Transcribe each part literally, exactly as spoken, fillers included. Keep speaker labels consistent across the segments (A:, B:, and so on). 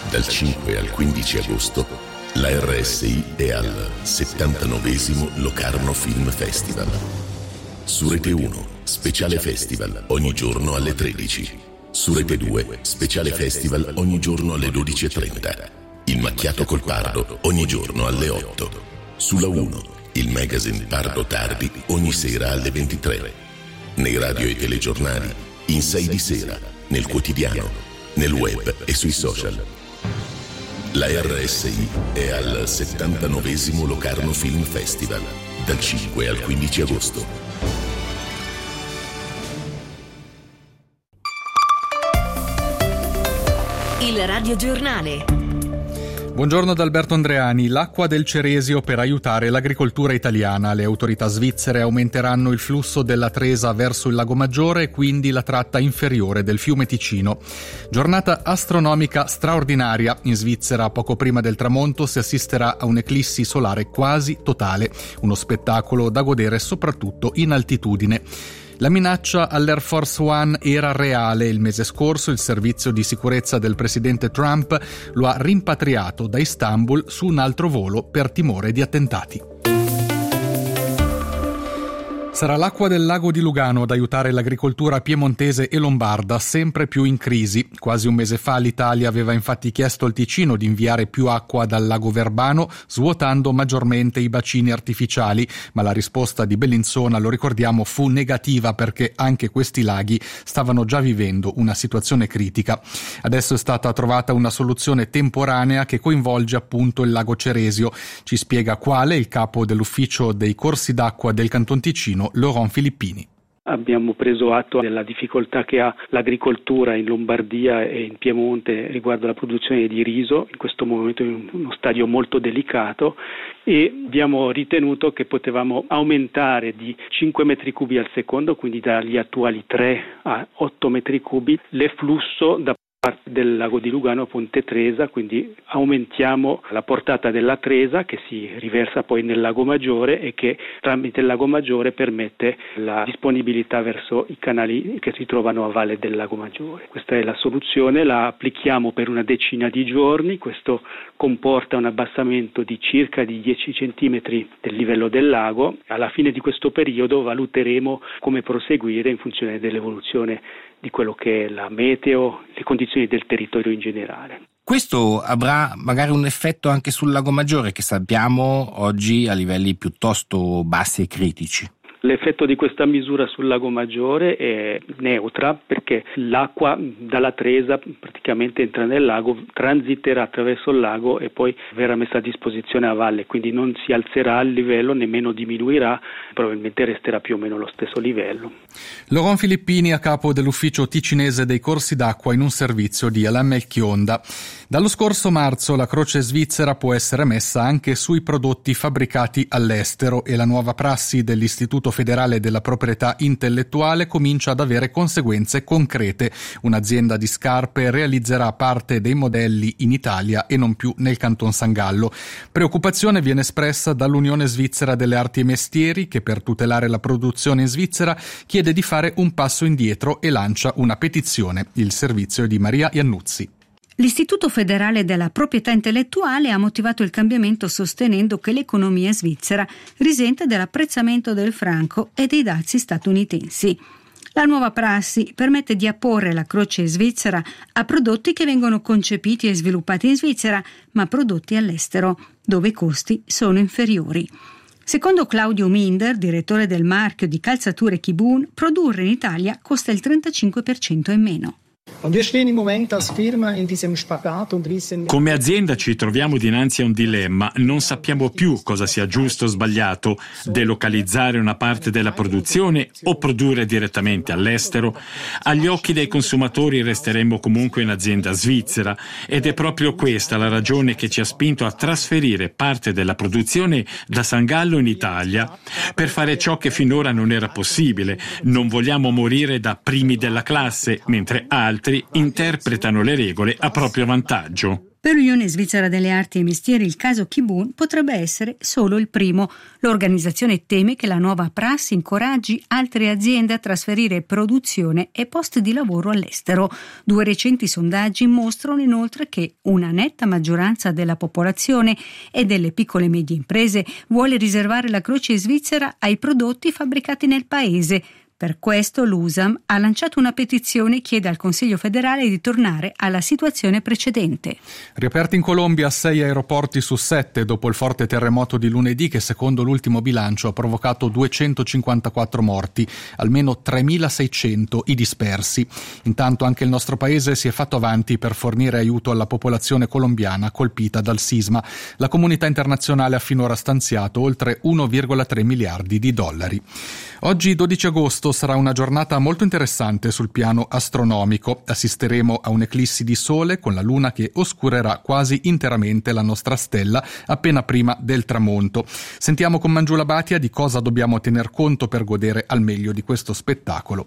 A: Dal cinque al quindici agosto la R S I è al settantanovesimo Locarno Film Festival. Su Rete uno, speciale festival ogni giorno alle tredici. Su Rete due, speciale festival ogni giorno alle dodici e trenta. Il macchiato col Pardo ogni giorno alle otto. Sulla uno, il magazine Pardo Tardi ogni sera alle ventitré. Nei radio e telegiornali, in sei di sera, nel quotidiano, nel web e sui social. La R S I è al settantanovesimo Locarno Film Festival, dal cinque al quindici agosto.
B: Il radiogiornale.
C: Buongiorno da Alberto Andreani. L'acqua del Ceresio per aiutare l'agricoltura italiana. Le autorità svizzere aumenteranno il flusso della Tresa verso il Lago Maggiore e quindi la tratta inferiore del fiume Ticino. Giornata astronomica straordinaria. In Svizzera, poco prima del tramonto, si assisterà a un'eclissi solare quasi totale. Uno spettacolo da godere soprattutto in altitudine. La minaccia all'Air Force One era reale. Il mese scorso il servizio di sicurezza del presidente Trump lo ha rimpatriato da Istanbul su un altro volo per timore di attentati. Sarà l'acqua del lago di Lugano ad aiutare l'agricoltura piemontese e lombarda, sempre più in crisi. Quasi un mese fa l'Italia aveva infatti chiesto al Ticino di inviare più acqua dal lago Verbano, svuotando maggiormente i bacini artificiali, ma la risposta di Bellinzona, lo ricordiamo, fu negativa perché anche questi laghi stavano già vivendo una situazione critica. Adesso è stata trovata una soluzione temporanea che coinvolge appunto il lago Ceresio. Ci spiega quale il capo dell'ufficio dei corsi d'acqua del Canton Ticino, Laurent Filippini.
D: Abbiamo preso atto della difficoltà che ha l'agricoltura in Lombardia e in Piemonte riguardo alla produzione di riso, in questo momento in uno stadio molto delicato, e abbiamo ritenuto che potevamo aumentare di cinque metri cubi al secondo, quindi dagli attuali tre a otto metri cubi, l'efflusso da parte del lago di Lugano a Ponte Tresa, quindi aumentiamo la portata della Tresa che si riversa poi nel lago Maggiore e che tramite il lago Maggiore permette la disponibilità verso i canali che si trovano a valle del lago Maggiore. Questa è la soluzione, la applichiamo per una decina di giorni. Questo comporta un abbassamento di circa di dieci centimetri del livello del lago. Alla fine di questo periodo valuteremo come proseguire in funzione dell'evoluzione di quello che è la meteo, le condizioni del territorio in generale.
E: Questo avrà magari un effetto anche sul Lago Maggiore, che sappiamo oggi a livelli piuttosto bassi e critici.
D: L'effetto di questa misura sul Lago Maggiore è neutra perché l'acqua dalla Tresa praticamente entra nel lago, transiterà attraverso il lago e poi verrà messa a disposizione a valle, quindi non si alzerà il livello, nemmeno diminuirà, probabilmente resterà più o meno lo stesso livello.
C: Laurent Filippini, a capo dell'ufficio ticinese dei corsi d'acqua in un servizio di L M L Chionda. Dallo scorso marzo la croce svizzera può essere messa anche sui prodotti fabbricati all'estero e la nuova prassi dell'Istituto Federale della Proprietà Intellettuale comincia ad avere conseguenze concrete. Un'azienda di scarpe realizzerà parte dei modelli in Italia e non più nel Canton San Gallo. Preoccupazione viene espressa dall'Unione Svizzera delle Arti e Mestieri, che per tutelare la produzione in Svizzera chiede di fare un passo indietro e lancia una petizione. Il servizio è di Maria Iannuzzi.
F: L'Istituto Federale della Proprietà Intellettuale ha motivato il cambiamento sostenendo che l'economia svizzera risente dell'apprezzamento del franco e dei dazi statunitensi. La nuova prassi permette di apporre la croce svizzera a prodotti che vengono concepiti e sviluppati in Svizzera, ma prodotti all'estero, dove i costi sono inferiori. Secondo Claudio Minder, direttore del marchio di calzature Kibun, produrre in Italia costa il trentacinque per cento in meno.
G: Come azienda ci troviamo dinanzi a un dilemma, non sappiamo più cosa sia giusto o sbagliato, delocalizzare una parte della produzione o produrre direttamente all'estero. Agli occhi dei consumatori resteremo comunque un'azienda svizzera ed è proprio questa la ragione che ci ha spinto a trasferire parte della produzione da San Gallo in Italia per fare ciò che finora non era possibile. Non vogliamo morire da primi della classe, mentre altri interpretano le regole a proprio vantaggio.
F: Per l'Unione Svizzera delle Arti e Mestieri il caso Kibun potrebbe essere solo il primo. L'organizzazione teme che la nuova prassi incoraggi altre aziende a trasferire produzione e posti di lavoro all'estero. Due recenti sondaggi mostrano inoltre che una netta maggioranza della popolazione e delle piccole e medie imprese vuole riservare la croce svizzera ai prodotti fabbricati nel paese. Per questo l'U S A M ha lanciato una petizione e chiede al Consiglio federale di tornare alla situazione precedente.
C: Riaperti in Colombia sei aeroporti su sette dopo il forte terremoto di lunedì che secondo l'ultimo bilancio ha provocato duecentocinquantaquattro morti, almeno tremilaseicento i dispersi. Intanto anche il nostro paese si è fatto avanti per fornire aiuto alla popolazione colombiana colpita dal sisma. La comunità internazionale ha finora stanziato oltre uno virgola tre miliardi di dollari. Oggi dodici agosto sarà una giornata molto interessante sul piano astronomico. Assisteremo a un'eclissi di sole con la luna che oscurerà quasi interamente la nostra stella appena prima del tramonto. Sentiamo con Mangiula Bhatia di cosa dobbiamo tener conto per godere al meglio di questo spettacolo.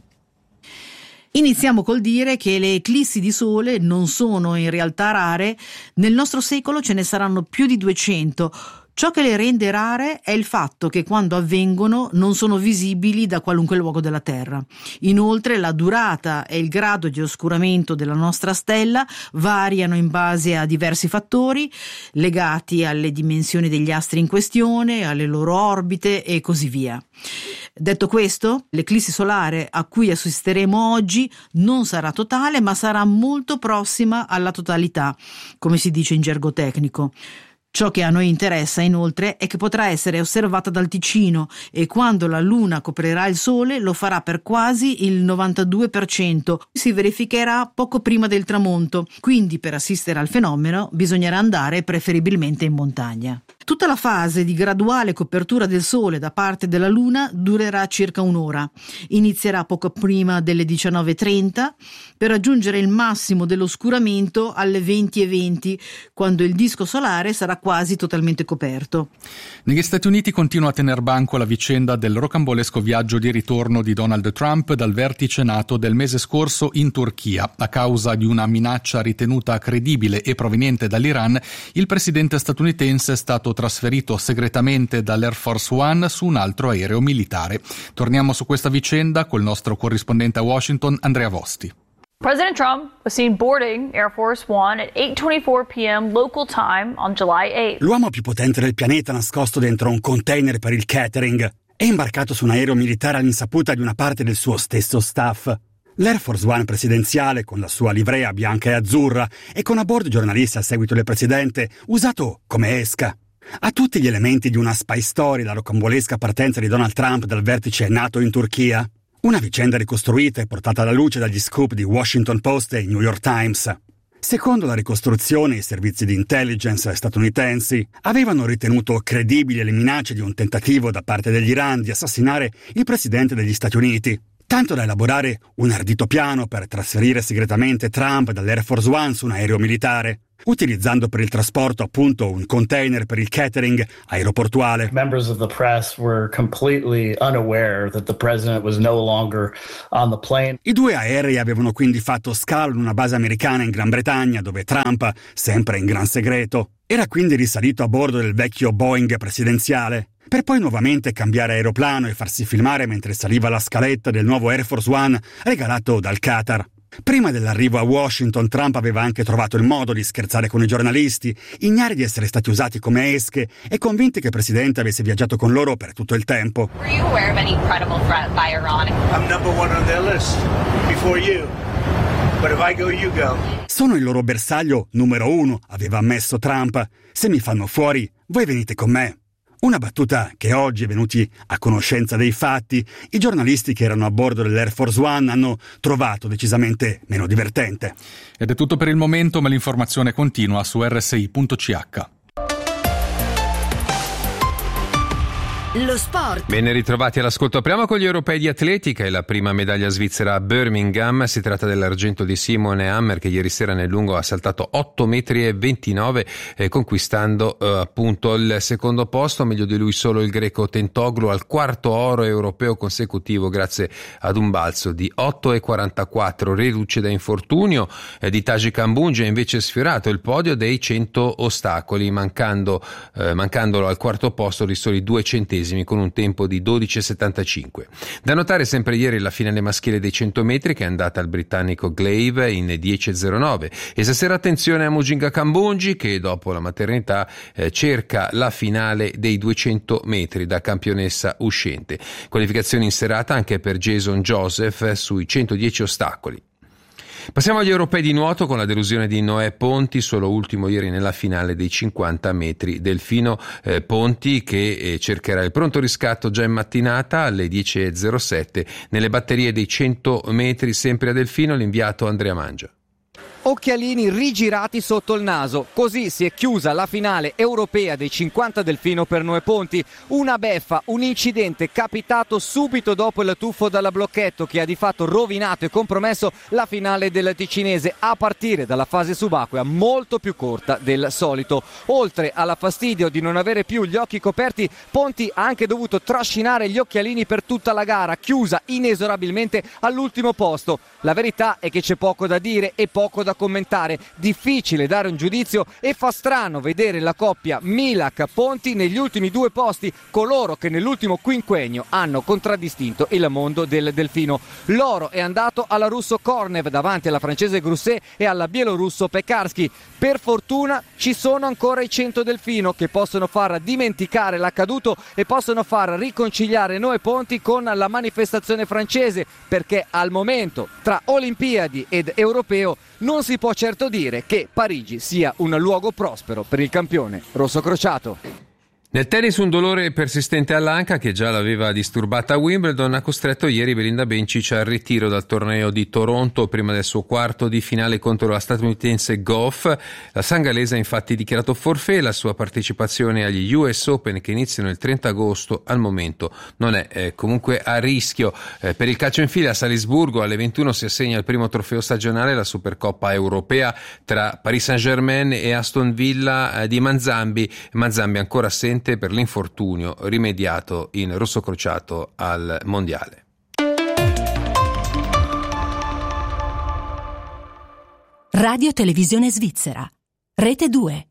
H: Iniziamo col dire che le eclissi di sole non sono in realtà rare. Nel nostro secolo ce ne saranno più di duecento. Ciò che le rende rare è il fatto che quando avvengono non sono visibili da qualunque luogo della Terra. Inoltre la durata e il grado di oscuramento della nostra stella variano in base a diversi fattori legati alle dimensioni degli astri in questione, alle loro orbite e così via. Detto questo, l'eclissi solare a cui assisteremo oggi non sarà totale, ma sarà molto prossima alla totalità, come si dice in gergo tecnico. Ciò che a noi interessa inoltre è che potrà essere osservata dal Ticino e quando la Luna coprirà il Sole lo farà per quasi il novantadue per cento. Si verificherà poco prima del tramonto, quindi per assistere al fenomeno bisognerà andare preferibilmente in montagna. Tutta la fase di graduale copertura del Sole da parte della Luna durerà circa un'ora. Inizierà poco prima delle diciannove e trenta per raggiungere il massimo dell'oscuramento alle venti e venti, quando il disco solare sarà quasi totalmente coperto.
C: Negli Stati Uniti continua a tener banco la vicenda del rocambolesco viaggio di ritorno di Donald Trump dal vertice NATO del mese scorso in Turchia. A causa di una minaccia ritenuta credibile e proveniente dall'Iran, il presidente statunitense è stato trasferito segretamente dall'Air Force One su un altro aereo militare. Torniamo su questa vicenda col nostro corrispondente a Washington, Andrea Vosti.
I: President Trump was seen boarding Air Force One at eight twenty-four p.m. local time on July eighth.
J: L'uomo più potente del pianeta, nascosto dentro un container per il catering, è imbarcato su un aereo militare all'insaputa di una parte del suo stesso staff. L'Air Force One presidenziale, con la sua livrea bianca e azzurra e con a bordo giornalisti a seguito del presidente, usato come esca. Ha tutti gli elementi di una spy story, la rocambolesca partenza di Donald Trump dal vertice NATO in Turchia. Una vicenda ricostruita e portata alla luce dagli scoop di Washington Post e New York Times. Secondo la ricostruzione, i servizi di intelligence statunitensi avevano ritenuto credibili le minacce di un tentativo da parte dell'Iran di assassinare il presidente degli Stati Uniti, tanto da elaborare un ardito piano per trasferire segretamente Trump dall'Air Force One su un aereo militare, utilizzando per il trasporto appunto un container per il catering aeroportuale.
K: Members of the press were completely unaware that the president was no longer on the plane.
J: I due aerei avevano quindi fatto scalo in una base americana in Gran Bretagna, dove Trump, sempre in gran segreto, era quindi risalito a bordo del vecchio Boeing presidenziale, per poi nuovamente cambiare aeroplano e farsi filmare mentre saliva la scaletta del nuovo Air Force One regalato dal Qatar. Prima dell'arrivo a Washington, Trump aveva anche trovato il modo di scherzare con i giornalisti, ignari di essere stati usati come esche e convinti che il presidente avesse viaggiato con loro per tutto il tempo.
L: Were you aware of any credible threat by Iran?
M: I'm number one on their list, before you. But if I go, you go.
J: Sono il loro bersaglio numero uno, aveva ammesso Trump. Se mi fanno fuori, voi venite con me. Una battuta che oggi, venuti a conoscenza dei fatti, i giornalisti che erano a bordo dell'Air Force One hanno trovato decisamente meno divertente.
C: Ed è tutto per il momento, ma l'informazione continua su erre esse i punto ci acca.
B: Lo sport.
N: Ben ritrovati all'ascolto. Apriamo con gli europei di atletica e la prima medaglia svizzera a Birmingham. Si tratta dell'argento di Simone Hammer, che ieri sera nel lungo ha saltato otto metri e ventinove, eh, conquistando eh, appunto il secondo posto. Meglio di lui solo il greco Tentoglu al quarto oro europeo consecutivo grazie ad un balzo di otto e quarantaquattro, riduce da infortunio. Eh, di Taji Kambunji ha invece sfiorato il podio dei cento ostacoli, mancando, eh, mancandolo al quarto posto di soli due centesimi, con un tempo di dodici e settantacinque. Da notare sempre ieri la finale maschile dei cento metri, che è andata al britannico Glaive in dieci e zero nove, e stasera attenzione a Mujinga Kambunji, che dopo la maternità eh, cerca la finale dei duecento metri da campionessa uscente. Qualificazioni in serata anche per Jason Joseph sui centodieci ostacoli. Passiamo agli europei di nuoto con la delusione di Noè Ponti, solo ultimo ieri nella finale dei cinquanta metri delfino. eh, Ponti che eh, cercherà il pronto riscatto già in mattinata alle dieci e zero sette nelle batterie dei cento metri sempre a delfino. L'inviato Andrea Mangia.
O: Occhialini rigirati sotto il naso, così si è chiusa la finale europea dei cinquanta delfino per Noè Ponti. Una beffa, un incidente capitato subito dopo il tuffo dalla blocchetto che ha di fatto rovinato e compromesso la finale del ticinese, a partire dalla fase subacquea molto più corta del solito. Oltre alla fastidio di non avere più gli occhi coperti, Ponti ha anche dovuto trascinare gli occhialini per tutta la gara, chiusa inesorabilmente all'ultimo posto. La verità è che c'è poco da dire e poco da commentare, difficile dare un giudizio e fa strano vedere la coppia Milak-Ponti negli ultimi due posti, coloro che nell'ultimo quinquennio hanno contraddistinto il mondo del delfino. L'oro è andato alla russo Kornev davanti alla francese Grousset e alla bielorusso Pekarsky. Per fortuna ci sono ancora i cento delfino che possono far dimenticare l'accaduto e possono far riconciliare Noè Ponti con la manifestazione francese, perché al momento tra Olimpiadi ed Europeo non si può certo dire che Parigi sia un luogo prospero per il campione rossocrociato.
N: Nel tennis un dolore persistente all'anca che già l'aveva disturbata a Wimbledon ha costretto ieri Belinda Bencic al ritiro dal torneo di Toronto prima del suo quarto di finale contro la statunitense Goff. La sangalese ha infatti dichiarato forfait. La sua partecipazione agli U S Open, che iniziano il trenta agosto, al momento non è eh, comunque a rischio. Eh, per il calcio in fila a Salisburgo alle ventuno si assegna il primo trofeo stagionale, la Supercoppa europea tra Paris Saint-Germain e Aston Villa eh, di Manzambi. Manzambi ancora assente per l'infortunio rimediato in rossocrociato al mondiale.
B: Radio Televisione Svizzera, Rete due.